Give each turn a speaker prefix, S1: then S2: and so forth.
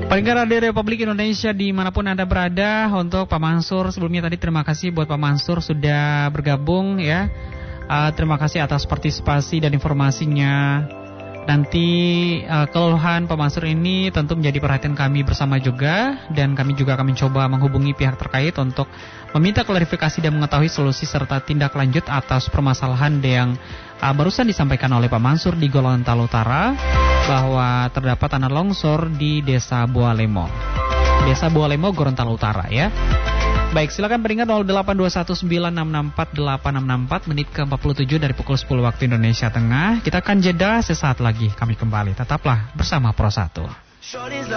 S1: Pendengar Radio Republik Indonesia dimanapun Anda berada, untuk Pak Mansur sebelumnya tadi terima kasih buat Pak Mansur sudah bergabung ya. Terima kasih atas partisipasi dan informasinya. Nanti keluhan Pak Mansur ini tentu menjadi perhatian kami bersama juga, dan kami juga akan mencoba menghubungi pihak terkait untuk meminta klarifikasi dan mengetahui solusi serta tindak lanjut atas permasalahan yang barusan disampaikan oleh Pak Mansur di Gorontalo Utara, bahwa terdapat tanah longsor di Desa Bualemo. Desa Bualemo, Gorontalo Utara ya. Baik, silakan beringat 082196648664 menit ke-47 dari pukul 10 waktu Indonesia Tengah. Kita akan jeda sesaat lagi, kami kembali. Tetaplah bersama Pro 1.